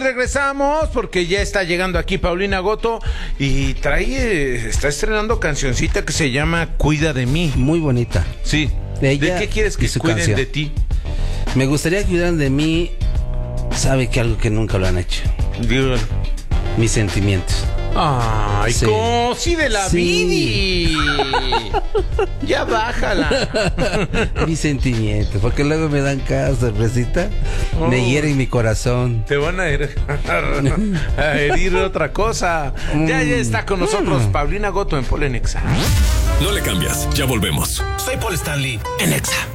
regresamos porque ya está llegando aquí Paulina Goto y está estrenando cancioncita que se llama Cuida de mí. Muy bonita. Sí. ¿De qué quieres que cuiden canción de ti? Me gustaría que cuidaran de mí, sabe que algo que nunca lo han hecho. Dígalo. Mis sentimientos. Ay, Sí. Cosi de la Sí. Vidi. Ya bájala. Mis sentimientos, porque luego me dan cada sorpresita, me hieren mi corazón. Te van a herir otra cosa. Ya está con nosotros Paulina Goto en Polen Exa. No le cambias, ya volvemos. Soy Paul Stanley en Exa.